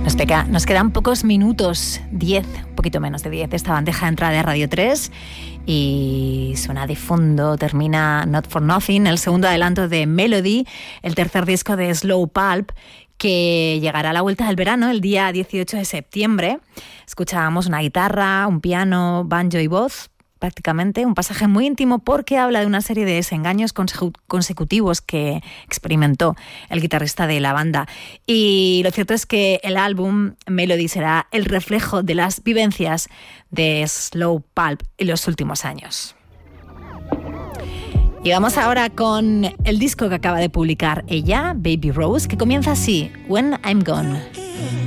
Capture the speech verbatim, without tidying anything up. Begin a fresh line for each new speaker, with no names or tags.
Nos, peca, nos quedan pocos minutos, diez, un poquito menos de diez, de esta bandeja de entrada de Radio tres. Y suena de fondo, termina Not For Nothing, el segundo adelanto de Melody, el tercer disco de Slow Pulp, que llegará a la vuelta del verano, el día dieciocho de septiembre. Escuchábamos una guitarra, un piano, banjo y voz, prácticamente un pasaje muy íntimo porque habla de una serie de desengaños consecutivos que experimentó el guitarrista de la banda. Y lo cierto es que el álbum Melody será el reflejo de las vivencias de Slow Pulp en los últimos años. Y vamos ahora con el disco que acaba de publicar ella, Baby Rose, que comienza así, When I'm Gone.